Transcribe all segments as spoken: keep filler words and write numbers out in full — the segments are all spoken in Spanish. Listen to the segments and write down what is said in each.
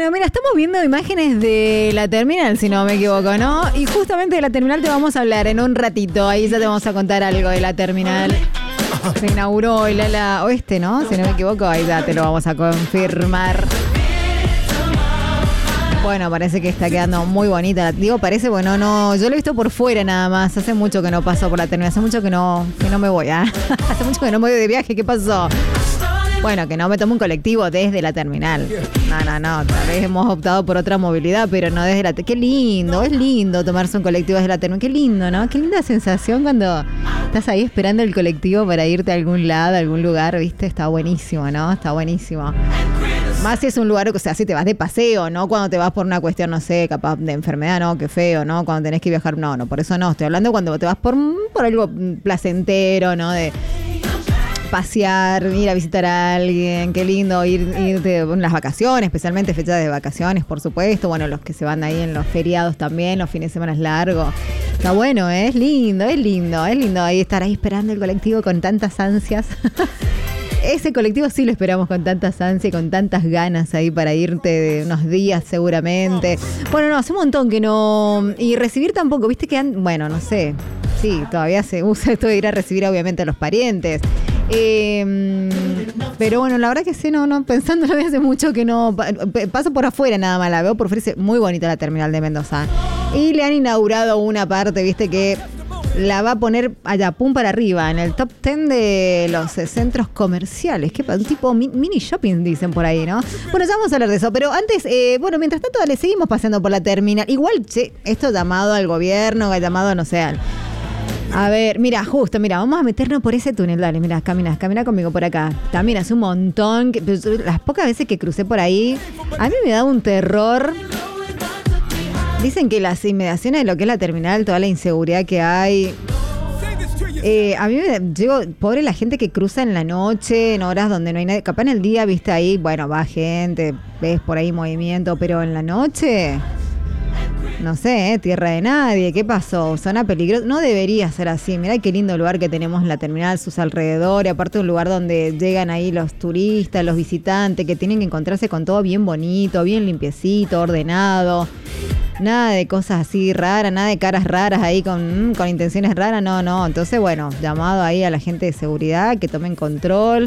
Bueno, mira, estamos viendo imágenes de la terminal, si no me equivoco, ¿no? Y justamente de la terminal te vamos a hablar en un ratito. Ahí ya te vamos a contar algo de la terminal. Se inauguró el ala oeste, ¿no? Si no me equivoco, ahí ya te lo vamos a confirmar. Bueno, parece que está quedando muy bonita. Digo, parece, bueno, no, yo lo he visto por fuera nada más. Hace mucho que no paso por la terminal. Hace mucho que no, que no me voy, ¿eh? Hace mucho que no me voy de viaje. ¿Qué pasó? Bueno, que no me tomo un colectivo desde la terminal. No, no, no. Tal vez hemos optado por otra movilidad, pero no desde la... Qué lindo, es lindo tomarse un colectivo desde la terminal. Qué lindo, ¿no? Qué linda sensación cuando estás ahí esperando el colectivo para irte a algún lado, a algún lugar, ¿viste? Está buenísimo, ¿no? Está buenísimo. Más si es un lugar, o sea, si te vas de paseo, ¿no? Cuando te vas por una cuestión, no sé, capaz de enfermedad, ¿no? Qué feo, ¿no? Cuando tenés que viajar, no, no, por eso no. Estoy hablando cuando te vas por, por algo placentero, ¿no? De pasear, ir a visitar a alguien, qué lindo, ir, irte en las vacaciones, especialmente fechas de vacaciones, por supuesto. Bueno, los que se van ahí en los feriados también, los fines de semana largos. Está bueno, ¿eh? Es lindo, es lindo, es lindo ahí estar ahí esperando el colectivo con tantas ansias. Ese colectivo sí lo esperamos con tantas ansias y con tantas ganas ahí para irte de unos días seguramente. Bueno, no, hace un montón que no... Y recibir tampoco, viste que... Han, bueno, no sé. Sí, todavía se usa esto de ir a recibir obviamente a los parientes. Eh, pero bueno, la verdad que sí, no, no, pensándolo hace mucho que no... Paso por afuera nada más, la veo por fuera, muy bonita la terminal de Mendoza. Y le han inaugurado una parte, viste que... La va a poner allá, pum para arriba, en el top diez de los eh, centros comerciales. ¿Qué pasa? Un tipo mi, mini shopping, dicen por ahí, ¿no? Bueno, ya vamos a hablar de eso. Pero antes, eh, bueno, mientras tanto, le seguimos pasando por la terminal. Igual, che, esto llamado al gobierno, llamado, no sé, al... A ver, mira, justo, mira, vamos a meternos por ese túnel, dale, mira, camina, camina conmigo por acá. También hace un montón, que, las pocas veces que crucé por ahí, a mí me da un terror... Dicen que las inmediaciones de lo que es la terminal, toda la inseguridad que hay... Eh, a mí me digo, pobre la gente que cruza en la noche, en horas donde no hay nadie. Capaz en el día, viste ahí, bueno, va gente, ves por ahí movimiento, pero en la noche... No sé, ¿eh? Tierra de nadie. ¿Qué pasó? Zona peligrosa. No debería ser así. Mirá qué lindo lugar que tenemos en la terminal, sus alrededores. Aparte un lugar donde llegan ahí los turistas, los visitantes, que tienen que encontrarse con todo bien bonito, bien limpiecito, ordenado. Nada de cosas así raras, nada de caras raras ahí con, con intenciones raras. No, no. Entonces, bueno, llamado ahí a la gente de seguridad que tomen control.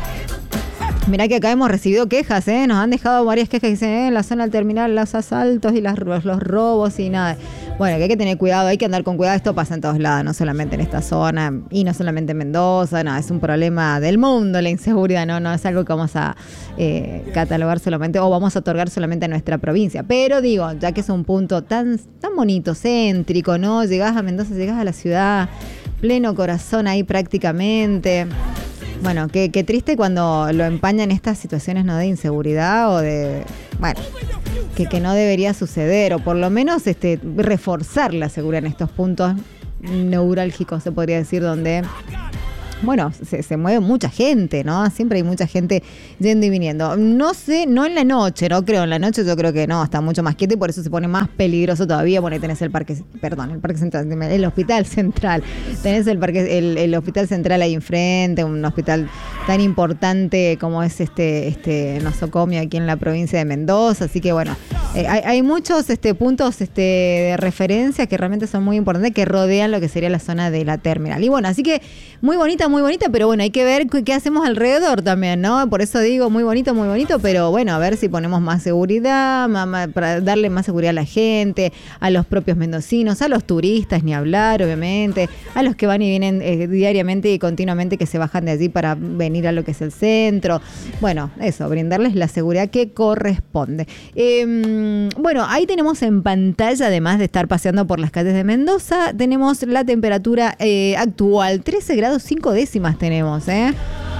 Mirá que acá hemos recibido quejas, ¿eh? Nos han dejado varias quejas que dicen, ¿eh? En la zona del terminal, los asaltos y las, los, los robos y nada. Bueno, que hay que tener cuidado, hay que andar con cuidado. Esto pasa en todos lados, no solamente en esta zona y no solamente en Mendoza. No, es un problema del mundo, la inseguridad. No, no es algo que vamos a eh, catalogar solamente o vamos a otorgar solamente a nuestra provincia. Pero digo, ya que es un punto tan, tan bonito, céntrico, ¿no? Llegás a Mendoza, llegás a la ciudad, pleno corazón ahí prácticamente... Bueno, qué, qué triste cuando lo empañan estas situaciones, ¿no? De inseguridad o de... Bueno, que, que no debería suceder, o por lo menos este, reforzar la seguridad en estos puntos neurálgicos, se podría decir, donde... Bueno, se, se mueve mucha gente, ¿no? Siempre hay mucha gente yendo y viniendo. No sé, no en la noche, no creo. En la noche yo creo que no, está mucho más quieto y por eso se pone más peligroso todavía. Bueno, ahí tenés el parque, perdón, el parque central, el hospital central. Tenés el parque, el, el hospital central ahí enfrente, un hospital tan importante como es este, este nosocomio aquí en la provincia de Mendoza. Así que bueno, eh, hay, hay muchos este, puntos este, de referencia que realmente son muy importantes, que rodean lo que sería la zona de la terminal. Y bueno, así que muy bonita, muy bonita, pero bueno, hay que ver qué hacemos alrededor también, ¿no? Por eso digo, muy bonito, muy bonito, pero bueno, a ver si ponemos más seguridad, más, más, para darle más seguridad a la gente, a los propios mendocinos, a los turistas, ni hablar, obviamente, a los que van y vienen eh, diariamente y continuamente, que se bajan de allí para venir a lo que es el centro. Bueno, eso, brindarles la seguridad que corresponde. Eh, bueno, ahí tenemos en pantalla, además de estar paseando por las calles de Mendoza, tenemos la temperatura eh, actual, trece grados cinco décimas tenemos, ¿eh?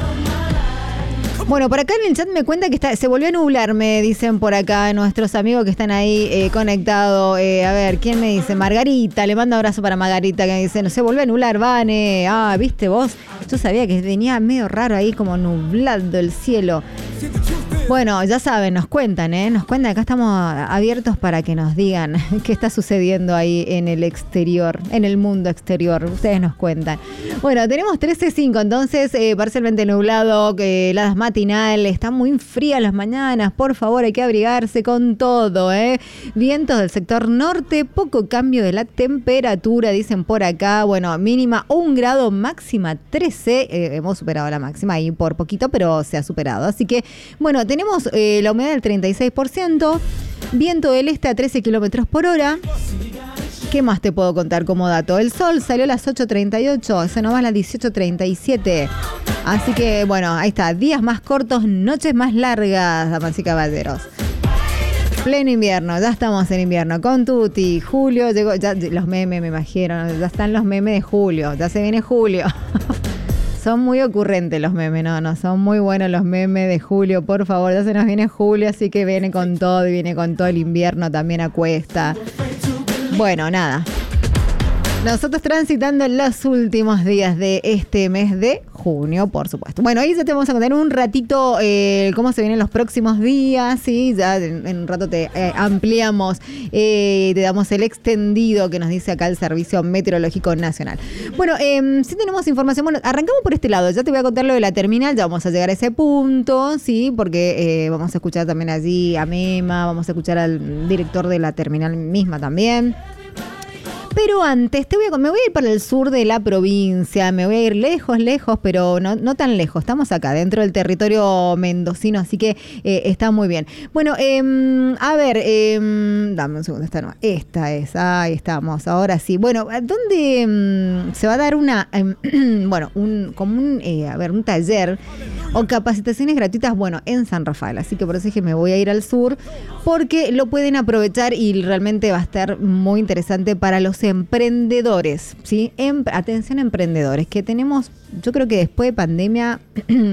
Bueno, por acá en el chat me cuenta que está, se volvió a nublar, me dicen por acá nuestros amigos que están ahí eh, conectados. Eh, a ver, ¿quién me dice? Margarita, le mando abrazo para Margarita, que me dice, no se volvió a nublar, Vane. Ah, ¿viste vos? Yo sabía que venía medio raro ahí, como nublado el cielo. Bueno, ya saben, nos cuentan, ¿eh? Nos cuentan, acá estamos abiertos para que nos digan qué está sucediendo ahí en el exterior, en el mundo exterior. Ustedes nos cuentan. Bueno, tenemos trece cinco, entonces eh, parcialmente nublado, que heladas matinal, están muy frías las mañanas, por favor, hay que abrigarse con todo, ¿eh? Vientos del sector norte, poco cambio de la temperatura, dicen por acá. Bueno, mínima un grado, máxima trece, eh, hemos superado la máxima ahí por poquito, pero se ha superado. Así que, bueno, tenemos Tenemos eh, la humedad del treinta y seis por ciento, viento del este a trece kilómetros por hora. ¿Qué más te puedo contar como dato? El sol salió a las ocho treinta y ocho, se nos va a las dieciocho treinta y siete. Así que, bueno, ahí está. Días más cortos, noches más largas, damas y caballeros. Pleno invierno, ya estamos en invierno con Tuti. Julio llegó, ya los memes me imagino, ya están los memes de julio, ya se viene julio. Son muy ocurrentes los memes, no, no, son muy buenos los memes de julio, por favor, ya se nos viene julio, así que viene con todo y viene con todo el invierno también a cuesta. Bueno, nada. Nosotros transitando en los últimos días de este mes de junio, por supuesto. Bueno, ahí ya te vamos a contar un ratito eh, cómo se vienen los próximos días, ¿sí? Ya en, en un rato te eh, ampliamos, eh, te damos el extendido que nos dice acá el Servicio Meteorológico Nacional. Bueno, eh, sí tenemos información. Bueno, arrancamos por este lado. Ya te voy a contar lo de la terminal, ya vamos a llegar a ese punto, ¿sí? Porque eh, vamos a escuchar también allí a Mema, vamos a escuchar al director de la terminal misma también. Pero antes, te voy a, me voy a ir para el sur de la provincia, me voy a ir lejos, lejos, pero no, no tan lejos. Estamos acá, dentro del territorio mendocino, así que eh, está muy bien. Bueno, eh, a ver, eh, dame un segundo, esta no, esta es, ahí estamos, ahora sí. Bueno, ¿dónde eh, se va a dar una, eh, bueno, un, como un, eh, a ver, un taller o capacitaciones gratuitas, bueno, en San Rafael? Así que por eso dije, me voy a ir al sur, porque lo pueden aprovechar y realmente va a estar muy interesante para los emprendedores, ¿sí? Em, atención, emprendedores, que tenemos, yo creo que después de pandemia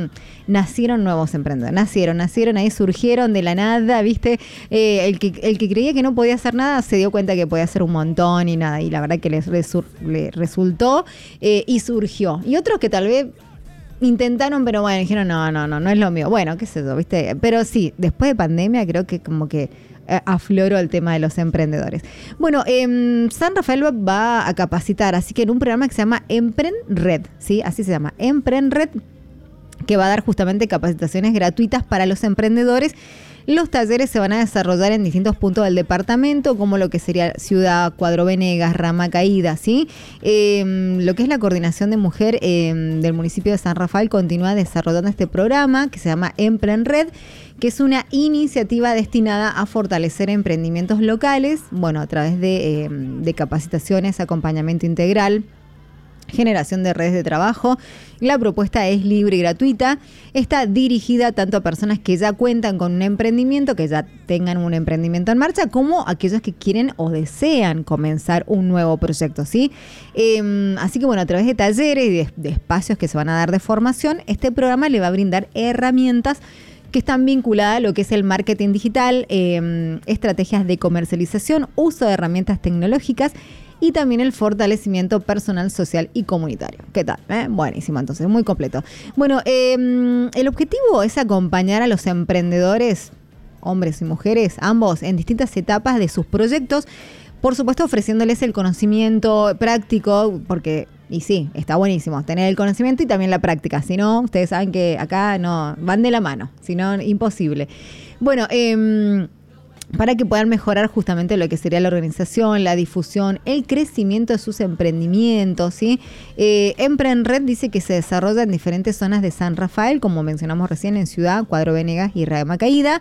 nacieron nuevos emprendedores, nacieron, nacieron ahí, surgieron de la nada, ¿viste? Eh, el, que, el que creía que no podía hacer nada se dio cuenta que podía hacer un montón y nada, y la verdad que les, resur, les resultó eh, y surgió. Y otros que tal vez intentaron, pero bueno, dijeron, no, no, no, no es lo mío. Bueno, qué sé yo, ¿viste? Pero sí, después de pandemia creo que como que afloró el tema de los emprendedores. Bueno, eh, San Rafael va a capacitar, así que en un programa que se llama EmprenRed, ¿sí? Así se llama, EmprenRed, que va a dar justamente capacitaciones gratuitas para los emprendedores. Los talleres se van a desarrollar en distintos puntos del departamento, como lo que sería Ciudad, Cuadro Venegas, Rama Caída, ¿sí? Eh, lo que es la coordinación de mujer eh, del municipio de San Rafael continúa desarrollando este programa que se llama EmprenRed, que es una iniciativa destinada a fortalecer emprendimientos locales, bueno, a través de, eh, de capacitaciones, acompañamiento integral, generación de redes de trabajo. La propuesta es libre y gratuita. Está dirigida tanto a personas que ya cuentan con un emprendimiento, que ya tengan un emprendimiento en marcha, como a aquellos que quieren o desean comenzar un nuevo proyecto, ¿sí? Eh, así que bueno, a través de talleres y de, de espacios que se van a dar de formación, este programa le va a brindar herramientas que están vinculadas a lo que es el marketing digital, eh, estrategias de comercialización, uso de herramientas tecnológicas y también el fortalecimiento personal, social y comunitario. ¿Qué tal? ¿Eh? Buenísimo, entonces, muy completo. Bueno, eh, el objetivo es acompañar a los emprendedores, hombres y mujeres, ambos, en distintas etapas de sus proyectos, por supuesto ofreciéndoles el conocimiento práctico, porque, y sí, está buenísimo tener el conocimiento y también la práctica, si no, ustedes saben que acá no, van de la mano, si no, imposible. Bueno, eh, para que puedan mejorar justamente lo que sería la organización, la difusión, el crecimiento de sus emprendimientos, ¿sí? Eh, EmprenRed dice que se desarrolla en diferentes zonas de San Rafael, como mencionamos recién, en Ciudad, Cuadro Venegas y Rama Caída,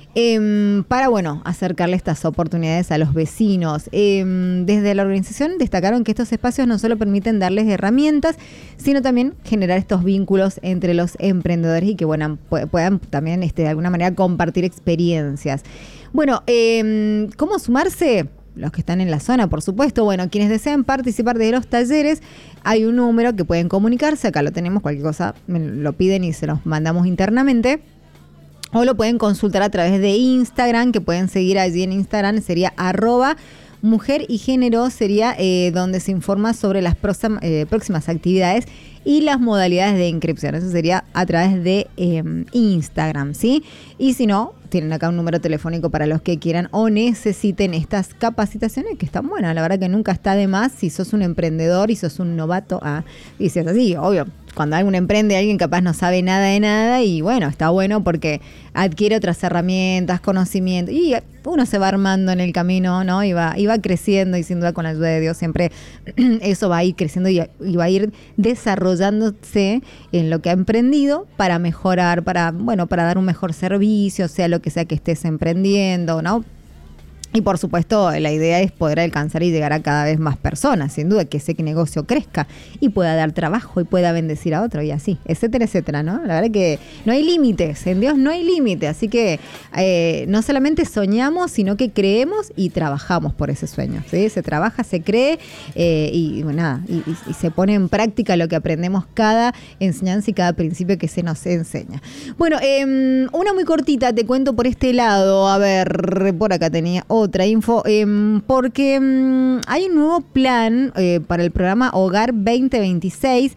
eh, para, bueno, acercarle estas oportunidades a los vecinos. Eh, desde la organización destacaron que estos espacios no solo permiten darles herramientas, sino también generar estos vínculos entre los emprendedores y que, bueno, puedan también este, de alguna manera compartir experiencias. Bueno, eh, ¿cómo sumarse? Los que están en la zona, por supuesto. Bueno, quienes deseen participar de los talleres, hay un número que pueden comunicarse. Acá lo tenemos, cualquier cosa me lo piden y se los mandamos internamente. O lo pueden consultar a través de Instagram, que pueden seguir allí en Instagram, sería arroba Mujer y Género sería eh, donde se informa sobre las próxima, eh, próximas actividades y las modalidades de inscripción. Eso sería a través de eh, Instagram, ¿sí? Y si no, tienen acá un número telefónico para los que quieran o necesiten estas capacitaciones que están buenas. La verdad que nunca está de más si sos un emprendedor y sos un novato. Ah, y si es así, obvio. Cuando alguien emprende, alguien capaz no sabe nada de nada y bueno, está bueno porque adquiere otras herramientas, conocimiento y uno se va armando en el camino, ¿no? Y va, y va creciendo y sin duda con la ayuda de Dios siempre eso va a ir creciendo y, y va a ir desarrollándose en lo que ha emprendido para mejorar, para, bueno, para dar un mejor servicio, sea lo que sea que estés emprendiendo, ¿no? Y por supuesto la idea es poder alcanzar y llegar a cada vez más personas, sin duda, que ese negocio crezca y pueda dar trabajo y pueda bendecir a otro y así, etcétera, etcétera, ¿no? La verdad que no hay límites, en Dios no hay límite, así que eh, no solamente soñamos, sino que creemos y trabajamos por ese sueño, ¿sí? Se trabaja, se cree eh, y, bueno, nada, y, y, y se pone en práctica lo que aprendemos cada enseñanza y cada principio que se nos enseña. Bueno, eh, una muy cortita, te cuento por este lado, a ver, por acá tenía otra info, eh, porque eh, hay un nuevo plan eh, para el programa Hogar veinte veintiséis,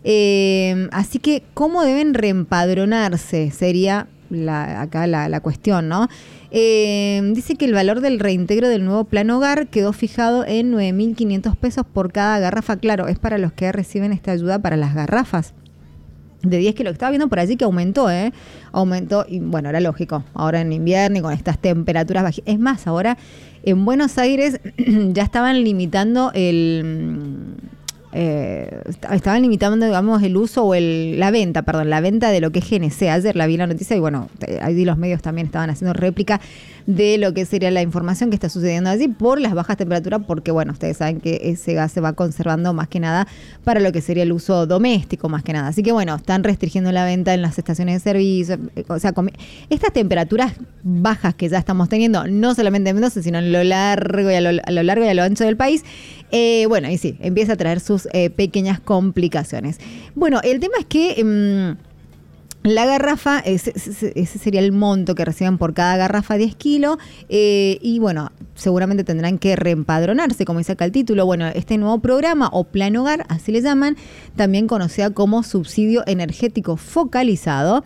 eh, así que cómo deben reempadronarse sería la, acá la, la cuestión, ¿no? Eh, dice que el valor del reintegro del nuevo plan Hogar quedó fijado en nueve mil quinientos pesos por cada garrafa. Claro, es para los que reciben esta ayuda para las garrafas de diez kilos. Estaba viendo por allí que aumentó, ¿eh? Aumentó, y bueno, era lógico, ahora en invierno y con estas temperaturas bajas. Es más, ahora en Buenos Aires ya estaban limitando el... Eh, estaban limitando, digamos, el uso o el, la venta, perdón, la venta de lo que es G N C. Ayer la vi la noticia y bueno, ahí los medios también estaban haciendo réplica de lo que sería la información que está sucediendo allí por las bajas temperaturas, porque bueno, ustedes saben que ese gas se va conservando más que nada para lo que sería el uso doméstico más que nada. Así que bueno, están restringiendo la venta en las estaciones de servicio. O sea, con estas temperaturas bajas que ya estamos teniendo, no solamente en Mendoza, sino en lo largo y a lo, a lo largo y a lo ancho del país, eh, bueno, y sí, empieza a traer sus eh, pequeñas complicaciones. Bueno, el tema es que mmm, la garrafa, ese, ese sería el monto que reciben por cada garrafa, diez kilos, eh, y bueno, seguramente tendrán que reempadronarse, como dice acá el título. Bueno, este nuevo programa, o Plan Hogar, así le llaman, también conocida como subsidio energético focalizado,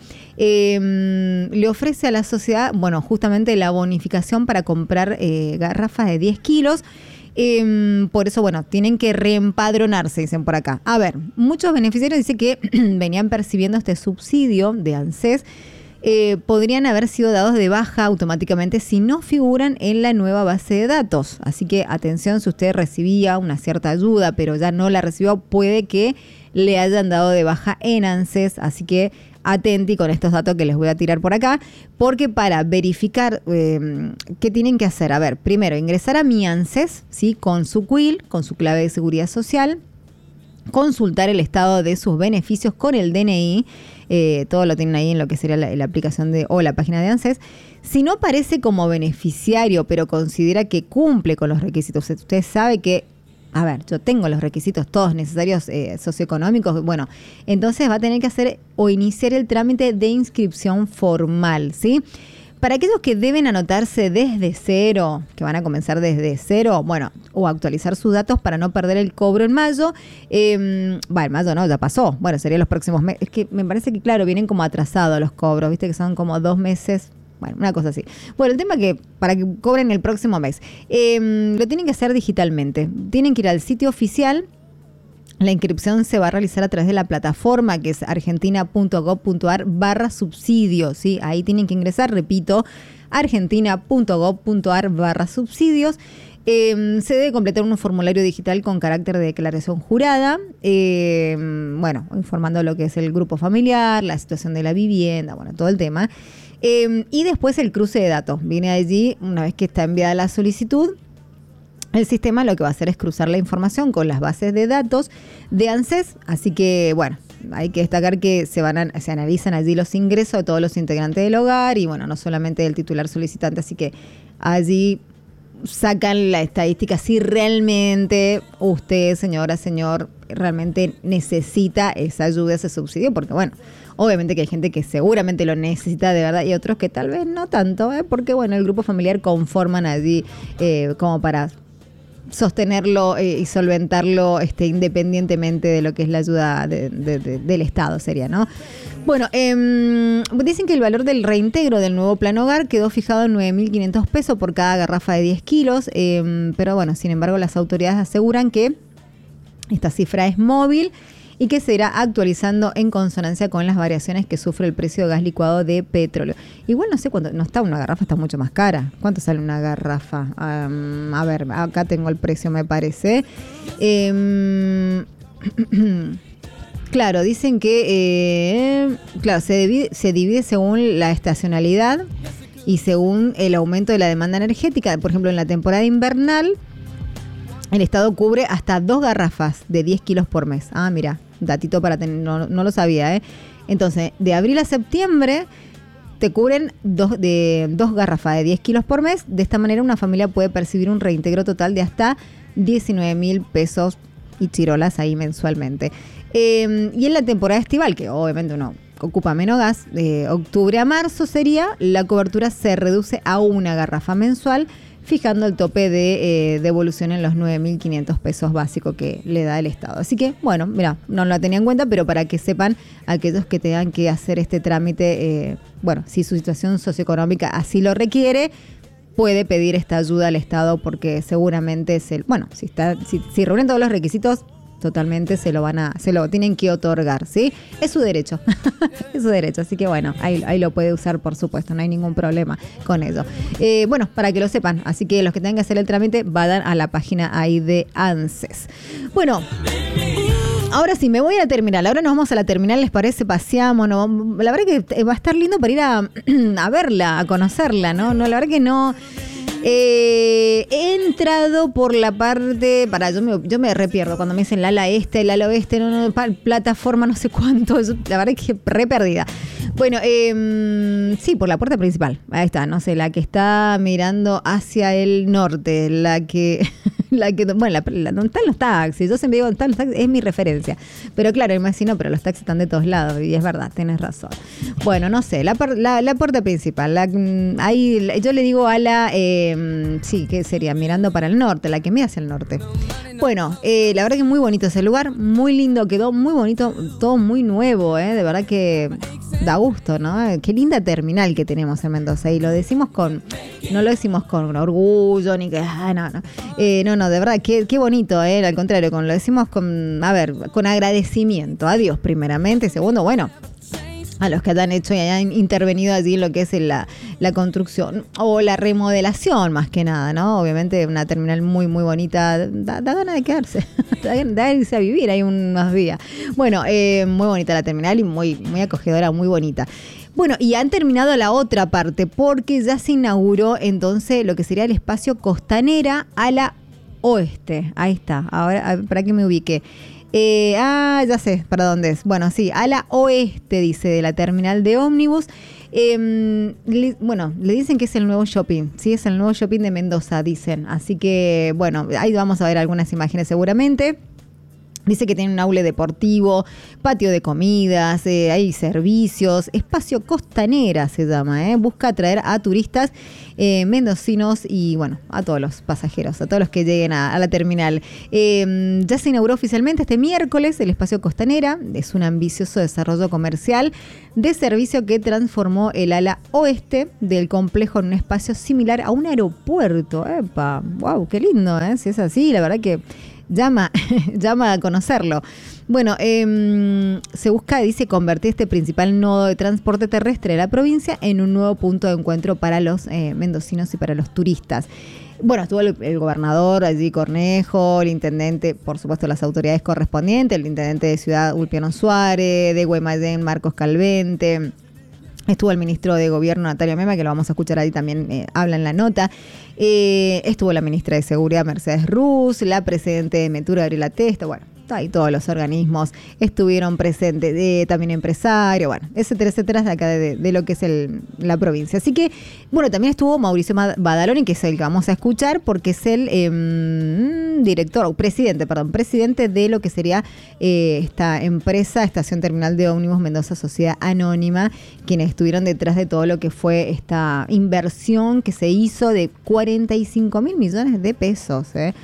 eh, le ofrece a la sociedad, bueno, justamente la bonificación para comprar eh, garrafas de diez kilos. Eh, por eso, bueno, tienen que reempadronarse, dicen por acá. A ver, muchos beneficiarios dicen que venían percibiendo este subsidio de ANSES, eh, podrían haber sido dados de baja automáticamente si no figuran en la nueva base de datos. Así que atención, si usted recibía una cierta ayuda, pero ya no la recibió, puede que le hayan dado de baja en ANSES. Así que atenti con estos datos que les voy a tirar por acá, porque para verificar eh, qué tienen que hacer, a ver, primero ingresar a Mi ANSES, ¿sí? Con su C U I L, con su clave de seguridad social, consultar el estado de sus beneficios con el D N I, eh, todo lo tienen ahí en lo que sería la, la aplicación de o la página de ANSES. Si no aparece como beneficiario, pero considera que cumple con los requisitos, usted sabe que a ver, yo tengo los requisitos todos necesarios eh, socioeconómicos, bueno, entonces va a tener que hacer o iniciar el trámite de inscripción formal, ¿sí? Para aquellos que deben anotarse desde cero, que van a comenzar desde cero, bueno, o actualizar sus datos para no perder el cobro en mayo, eh, bueno, en mayo no, ya pasó, bueno, serían los próximos meses, es que me parece que claro, vienen como atrasados los cobros, viste que son como dos meses. Bueno, una cosa así. Bueno, el tema es que para que cobren el próximo mes, eh, lo tienen que hacer digitalmente. Tienen que ir al sitio oficial. La inscripción se va a realizar a través de la plataforma que es argentina.gov.ar barra subsidios, ¿sí? Ahí tienen que ingresar, repito, argentina.gov.ar barra subsidios. Eh, se debe completar un formulario digital con carácter de declaración jurada, eh, bueno, informando lo que es el grupo familiar, la situación de la vivienda, bueno, todo el tema. Eh, y después el cruce de datos. Viene allí, una vez que está enviada la solicitud, el sistema lo que va a hacer es cruzar la información con las bases de datos de ANSES. Así que, bueno, hay que destacar que se van a, se analizan allí los ingresos de todos los integrantes del hogar y, bueno, no solamente del titular solicitante. Así que allí sacan la estadística si realmente usted, señora, señor, realmente necesita esa ayuda, ese subsidio, porque, bueno, obviamente que hay gente que seguramente lo necesita de verdad y otros que tal vez no tanto, ¿eh? Porque bueno, el grupo familiar conforman allí eh, como para sostenerlo eh, y solventarlo este, independientemente de lo que es la ayuda de, de, de, del Estado, sería, ¿no? Bueno, eh, dicen que el valor del reintegro del nuevo plan hogar quedó fijado en nueve mil quinientos pesos por cada garrafa de diez kilos, eh, pero bueno, sin embargo las autoridades aseguran que esta cifra es móvil y que se irá actualizando en consonancia con las variaciones que sufre el precio de gas licuado de petróleo. Igual no sé cuánto, no está una garrafa, está mucho más cara. ¿Cuánto sale una garrafa? Um, a ver, acá tengo el precio, me parece. Eh, claro, dicen que eh, claro, se divide, se divide según la estacionalidad y según el aumento de la demanda energética. Por ejemplo, en la temporada invernal, el Estado cubre hasta dos garrafas de diez kilos por mes. Ah, mira, datito para tener, no, no lo sabía, ¿eh? Entonces, de abril a septiembre te cubren dos, de, dos garrafas de diez kilos por mes. De esta manera una familia puede percibir un reintegro total de hasta diecinueve mil pesos y chirolas ahí mensualmente. Eh, y en la temporada estival, que obviamente uno ocupa menos gas, de octubre a marzo sería, la cobertura se reduce a una garrafa mensual, fijando el tope de eh, devolución en los nueve mil quinientos pesos básicos que le da el Estado. Así que, bueno, mira, no la tenía en cuenta, pero para que sepan aquellos que tengan que hacer este trámite, eh, bueno, si su situación socioeconómica así lo requiere, puede pedir esta ayuda al Estado porque seguramente es el, bueno, si está, si, si reúnen todos los requisitos, totalmente se lo van a, se lo tienen que otorgar, ¿sí? Es su derecho, es su derecho, así que bueno, ahí, ahí lo puede usar, por supuesto, no hay ningún problema con eso. Eh, bueno, para que lo sepan, así que los que tengan que hacer el trámite vayan a la página ahí de ANSES. Bueno, ahora sí, me voy a la terminal, ahora nos vamos a la terminal, ¿les parece? Paseamos, ¿no? La verdad que va a estar lindo para ir a, a verla, a conocerla, ¿no? No, la verdad que no... Eh, he entrado por la parte, para, yo me, yo me repierdo cuando me dicen el ala este, el ala oeste, no, no, plataforma no sé cuánto, yo, la verdad es que re perdida. Bueno, eh, sí, por la puerta principal, ahí está, no sé, la que está mirando hacia el norte, la que, la que, bueno, la, la, donde están los taxis, yo siempre digo donde están los taxis, es mi referencia, pero claro, me decís, no, pero los taxis están de todos lados, y es verdad, tenés razón. Bueno, no sé, la, la, la puerta principal, la, ahí, yo le digo a la, eh, sí, que sería mirando para el norte, la que mira hacia el norte. Bueno, eh, la verdad que muy bonito ese lugar, muy lindo, quedó muy bonito, todo muy nuevo, eh, de verdad que da gusto, ¿no? Qué linda terminal que tenemos en Mendoza, y lo decimos con, no lo decimos con orgullo, ni que, ah, no, no, eh, no, no, de verdad, qué, qué bonito, eh, al contrario, con, lo decimos con, a ver, con agradecimiento a Dios primeramente, segundo, bueno, a los que hayan hecho y hayan intervenido allí en lo que es la, la construcción o la remodelación más que nada, ¿no? Obviamente una terminal muy, muy bonita, da, da ganas de quedarse, da ganas de irse a vivir ahí unos días. Bueno, eh, muy bonita la terminal y muy, muy acogedora, muy bonita. Bueno, y han terminado la otra parte porque ya se inauguró entonces lo que sería el espacio Costanera a la Oeste. Ahí está, ahora para que me ubique. Eh, ah, ya sé para dónde es. Bueno, sí, a la oeste, dice, de la terminal de ómnibus. Eh, le, bueno, le dicen que es el nuevo shopping, sí, es el nuevo shopping de Mendoza, dicen. Así que, bueno, ahí vamos a ver algunas imágenes seguramente. Dice que tiene un aula deportivo, patio de comidas, eh, hay servicios, espacio Costanera se llama, eh, busca atraer a turistas eh, mendocinos y bueno, a todos los pasajeros, a todos los que lleguen a, a la terminal. Eh, ya se inauguró oficialmente este miércoles el espacio Costanera, es un ambicioso desarrollo comercial de servicio que transformó el ala oeste del complejo en un espacio similar a un aeropuerto. ¡Epa! ¡Wow! ¡Qué lindo! ¿eh? Si es así, la verdad que llama, llama a conocerlo. Bueno, eh, se busca, dice, convertir este principal nodo de transporte terrestre de la provincia en un nuevo punto de encuentro para los eh, mendocinos y para los turistas. Bueno, estuvo el, el gobernador allí, Cornejo, el intendente, por supuesto las autoridades correspondientes, el intendente de Ciudad, Ulpiano Suárez, de Guaymallén, Marcos Calvente. Estuvo el ministro de Gobierno, Natalia Mema, que lo vamos a escuchar ahí también, eh, habla en la nota. Eh, estuvo la ministra de Seguridad, Mercedes Ruz, la presidenta de Metura, Gabriela Testa, bueno, ahí todos los organismos estuvieron presentes, de, también empresarios, bueno, etcétera, etcétera, de acá de, de lo que es el, la provincia. Así que, bueno, también estuvo Mauricio Badaloni, que es el que vamos a escuchar, porque es el eh, director, o presidente, perdón, presidente de lo que sería eh, esta empresa, Estación Terminal de Ómnibus Mendoza Sociedad Anónima, quienes estuvieron detrás de todo lo que fue esta inversión que se hizo de cuarenta y cinco mil millones de pesos, ¿eh?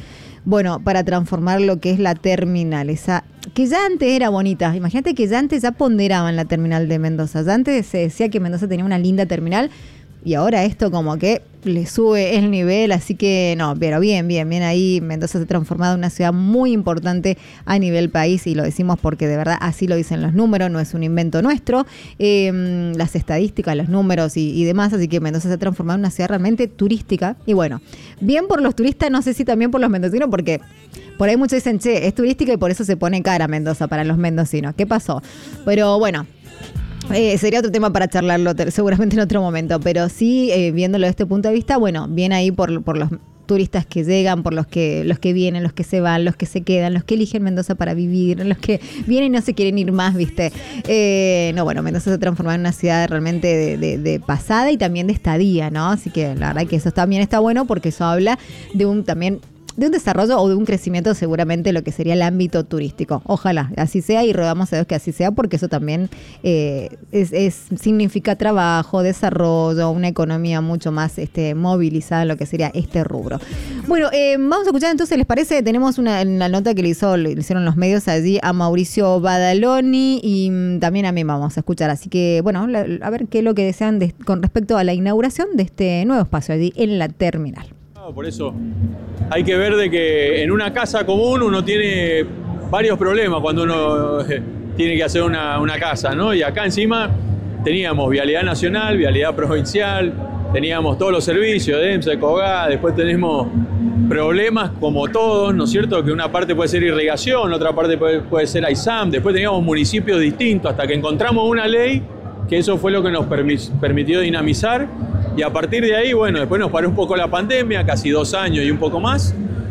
bueno, para transformar lo que es la terminal, esa que ya antes era bonita. Imagínate que ya antes ya ponderaban la terminal de Mendoza. Ya antes se decía que Mendoza tenía una linda terminal y ahora esto como que le sube el nivel, así que no, pero bien, bien, bien ahí. Mendoza se ha transformado en una ciudad muy importante a nivel país y lo decimos porque de verdad así lo dicen los números, no es un invento nuestro, eh, las estadísticas, los números y, y demás, así que Mendoza se ha transformado en una ciudad realmente turística y bueno, bien por los turistas, no sé si también por los mendocinos, porque por ahí muchos dicen, che, es turística y por eso se pone cara Mendoza para los mendocinos. ¿Qué pasó? Pero bueno, Eh, sería otro tema para charlarlo seguramente en otro momento, pero sí, eh, viéndolo desde este punto de vista, bueno, bien ahí por, por los turistas que llegan, por los que los que vienen, los que se van, los que se quedan, los que eligen Mendoza para vivir, los que vienen y no se quieren ir más, ¿viste? Eh, no, bueno, Mendoza se transformó en una ciudad realmente de, de, de pasada y también de estadía, ¿no? Así que la verdad que eso también está bueno porque eso habla de un también... de un desarrollo o de un crecimiento seguramente lo que sería el ámbito turístico. Ojalá así sea y rogamos a Dios que así sea porque eso también eh, es, es, significa trabajo, desarrollo, una economía mucho más este, movilizada en lo que sería este rubro. Bueno, eh, vamos a escuchar entonces, ¿les parece? Tenemos una, una nota que le, hizo, le hicieron los medios allí a Mauricio Badaloni y mm, también a mí vamos a escuchar. Así que, bueno, la, a ver qué es lo que desean de, con respecto a la inauguración de este nuevo espacio allí en la terminal. Por eso hay que ver de que en una casa común uno tiene varios problemas cuando uno eh, tiene que hacer una, una casa, ¿no? Y acá encima teníamos vialidad nacional, vialidad provincial, teníamos todos los servicios de EMSA, de COGA, después tenemos problemas como todos, ¿no es cierto? Que una parte puede ser irrigación, otra parte puede, puede ser AISAM, después teníamos municipios distintos hasta que encontramos una ley que eso fue lo que nos permis, permitió dinamizar. Y a partir de ahí, bueno, después nos paró un poco la pandemia, casi dos años y un poco más.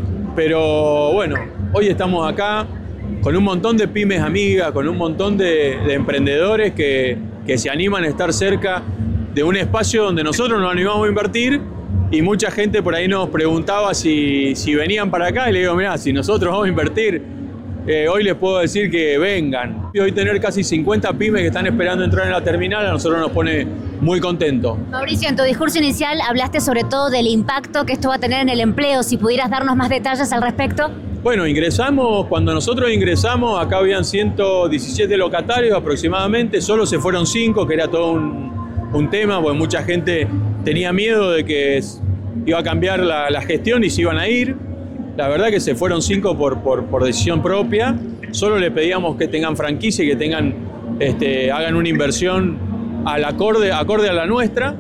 Pero bueno, hoy estamos acá con un montón de pymes amigas, con un montón de, de emprendedores que, que se animan a estar cerca de un espacio donde nosotros nos animamos a invertir. Y mucha gente por ahí nos preguntaba si, si venían para acá. Y le digo, mirá, si nosotros vamos a invertir, eh, hoy les puedo decir que vengan. Y hoy tener casi cincuenta pymes que están esperando entrar en la terminal, a nosotros nos pone muy contento. Mauricio, en tu discurso inicial hablaste sobre todo del impacto que esto va a tener en el empleo. Si pudieras darnos más detalles al respecto. Bueno, ingresamos, cuando nosotros ingresamos, acá habían ciento diecisiete locatarios aproximadamente, solo se fueron cinco, que era todo un, un tema, porque mucha gente tenía miedo de que iba a cambiar la, la gestión y se iban a ir. La verdad que se fueron cinco por, por, por decisión propia. Solo le pedíamos que tengan franquicia y que tengan, este, hagan una inversión al acorde, acorde a la nuestra.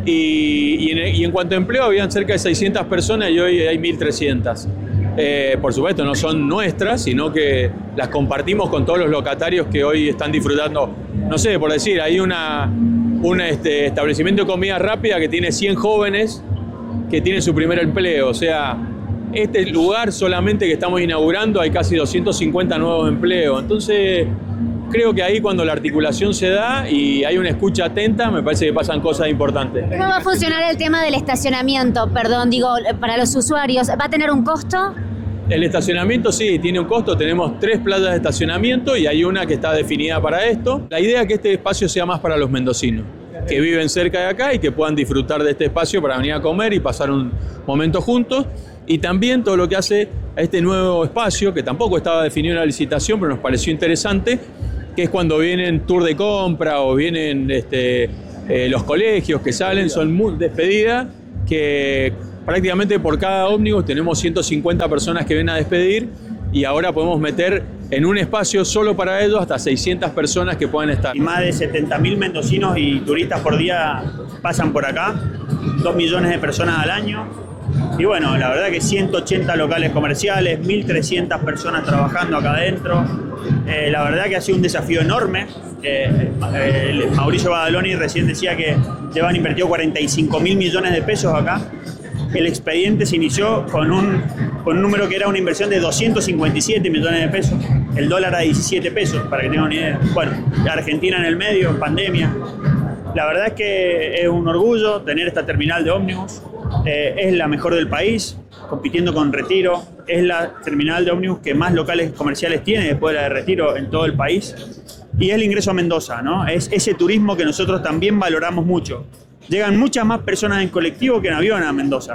Y, y, en, y en cuanto a empleo, habían cerca de seiscientas personas y hoy hay mil trescientas. Eh, por supuesto, no son nuestras, sino que las compartimos con todos los locatarios que hoy están disfrutando. No sé, por decir, hay una, un este, establecimiento de comida rápida que tiene cien jóvenes que tienen su primer empleo. O sea, este lugar solamente que estamos inaugurando hay casi doscientos cincuenta nuevos empleos. Entonces, creo que ahí cuando la articulación se da y hay una escucha atenta, me parece que pasan cosas importantes. ¿Cómo va a funcionar el tema del estacionamiento? Perdón, digo, para los usuarios, ¿va a tener un costo? El estacionamiento sí, tiene un costo. Tenemos tres plazas de estacionamiento y hay una que está definida para esto. La idea es que este espacio sea más para los mendocinos, que viven cerca de acá y que puedan disfrutar de este espacio para venir a comer y pasar un momento juntos. Y también todo lo que hace a este nuevo espacio, que tampoco estaba definido en la licitación, pero nos pareció interesante, que es cuando vienen tour de compra o vienen este, eh, los colegios que salen, son muy despedidas, que prácticamente por cada ómnibus tenemos ciento cincuenta personas que vienen a despedir y ahora podemos meter en un espacio solo para ellos hasta seiscientas personas que puedan estar. Y más de setenta mil mendocinos y turistas por día pasan por acá, dos millones de personas al año. Y bueno, la verdad que ciento ochenta locales comerciales, mil trescientas personas trabajando acá adentro. Eh, la verdad que ha sido un desafío enorme. Eh, eh, Mauricio Badaloni recién decía que llevan invertido cuarenta y cinco mil millones de pesos acá. El expediente se inició con un, con un número que era una inversión de doscientos cincuenta y siete millones de pesos. El dólar a diecisiete pesos, para que tengan una idea. Bueno, Argentina en el medio, en pandemia. La verdad es que es un orgullo tener esta terminal de ómnibus. Eh, es la mejor del país, compitiendo con Retiro. Es la terminal de ómnibus que más locales comerciales tiene después de la de Retiro en todo el país. Y es el ingreso a Mendoza, ¿no? Es ese turismo que nosotros también valoramos mucho. Llegan muchas más personas en colectivo que en avión a Mendoza.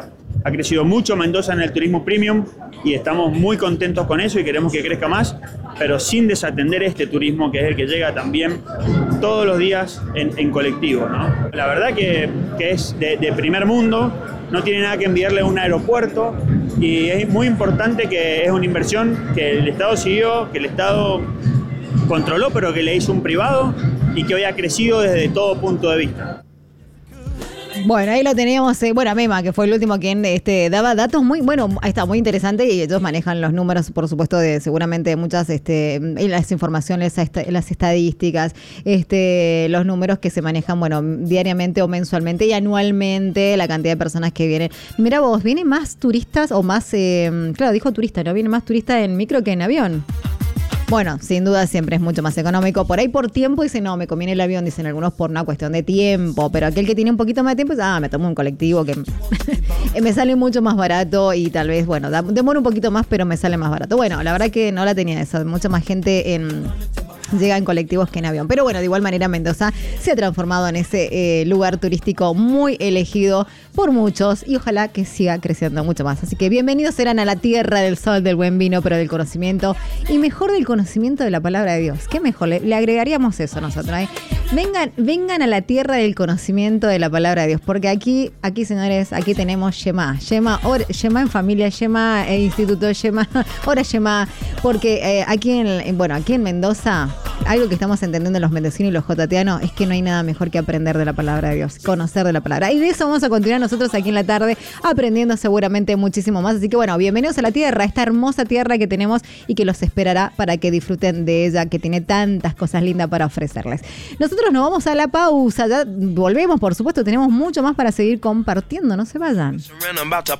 Ha crecido mucho Mendoza en el turismo premium y estamos muy contentos con eso y queremos que crezca más, pero sin desatender este turismo que es el que llega también todos los días en, en colectivo, ¿no? La verdad que, que es de, de primer mundo, no tiene nada que enviarle a un aeropuerto y es muy importante que es una inversión que el Estado siguió, que el Estado controló, pero que le hizo un privado y que hoy ha crecido desde todo punto de vista. Bueno, ahí lo teníamos, eh, bueno, Mema, que fue el último quien este, daba datos muy, bueno, está muy interesante y ellos manejan los números, por supuesto, de seguramente muchas, este, las informaciones, las estadísticas, este, los números que se manejan, bueno, diariamente o mensualmente y anualmente, la cantidad de personas que vienen. Mira vos, ¿vienen más turistas o más, eh, claro, dijo turista, ¿no? ¿Vienen más turistas en micro que en avión? Bueno, sin duda siempre es mucho más económico. Por ahí por tiempo dicen, no, me conviene el avión, dicen algunos por una cuestión de tiempo. Pero aquel que tiene un poquito más de tiempo dice, ah, me tomo un colectivo que me sale mucho más barato y tal vez, bueno, demora un poquito más, pero me sale más barato. Bueno, la verdad que no la tenía eso. Mucha más gente en... llega en colectivos que en avión. Pero bueno, de igual manera Mendoza se ha transformado en ese eh, lugar turístico muy elegido por muchos y ojalá que siga creciendo mucho más. Así que bienvenidos serán a la tierra del sol, del buen vino, pero del conocimiento y mejor del conocimiento de la palabra de Dios. ¿Qué mejor? Le, le agregaríamos eso nosotros, ¿eh? Vengan, vengan a la tierra del conocimiento de la palabra de Dios, porque aquí, aquí señores, aquí tenemos Shema, Shema, or, Shema en familia, Shema en instituto, Shema, hora Shema, porque eh, aquí en, bueno, aquí en Mendoza, algo que estamos entendiendo los mendocinos y los jotatianos es que no hay nada mejor que aprender de la palabra de Dios, conocer de la palabra. Y de eso vamos a continuar nosotros aquí en la tarde, aprendiendo seguramente muchísimo más. Así que bueno, bienvenidos a la tierra, esta hermosa tierra que tenemos y que los esperará para que disfruten de ella, que tiene tantas cosas lindas para ofrecerles. Nosotros nos vamos a la pausa, ya volvemos, por supuesto, tenemos mucho más para seguir compartiendo, no se vayan.